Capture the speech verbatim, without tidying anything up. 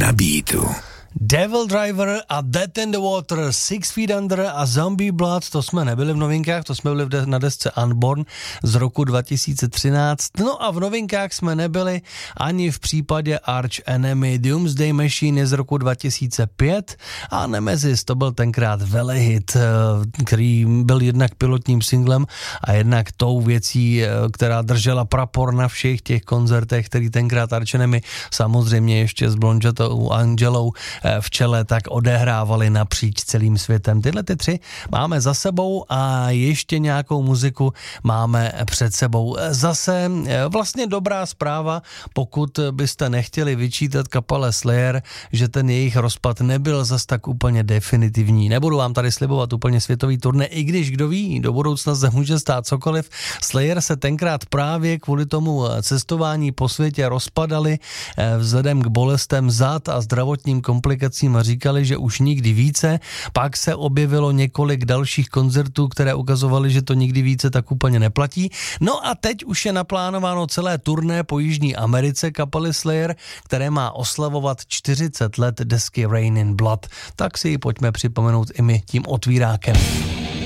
na beatu. Devil Driver a Dead in the Water, Six Feet Under a Zombie Blood, to jsme nebyli v novinkách, to jsme byli v de- na desce Unborn z roku dva tisíce třináct. No a v novinkách jsme nebyli ani v případě Arch Enemy. Doomsday Machine je z roku dva tisíce pět a Nemesis, to byl tenkrát velehit, který byl jednak pilotním singlem a jednak tou věcí, která držela prapor na všech těch koncertech, který tenkrát Arch Enemy samozřejmě ještě s blonžatou Angelou v čele, tak odehrávali napříč celým světem. Tyhle ty tři máme za sebou a ještě nějakou muziku máme před sebou. Zase vlastně dobrá zpráva, pokud byste nechtěli vyčítat kapele Slayer, že ten jejich rozpad nebyl zas tak úplně definitivní. Nebudu vám tady slibovat úplně světový turné, i když kdo ví, do budoucna se může stát cokoliv. Slayer se tenkrát právě kvůli tomu cestování po světě rozpadali vzhledem k bolestem zad a zdravotním komplikacím a říkali, že už nikdy více. Pak se objevilo několik dalších koncertů, které ukazovaly, že to nikdy více tak úplně neplatí. No a teď už je naplánováno celé turné po Jižní Americe kapely Slayer, které má oslavovat čtyřicet let desky Rain in Blood. Tak si ji pojďme připomenout i my tím otvírákem.